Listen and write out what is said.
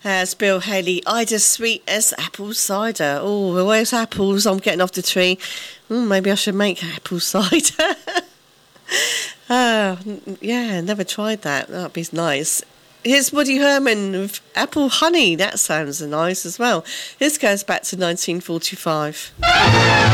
As Bill Haley, I'd as sweet as apple cider. Oh, where's apples? I'm getting off the tree. Maybe I should make apple cider. Yeah, never tried that. That'd be nice. Here's Woody Herman with Apple Honey. That sounds nice as well. This goes back to 1945.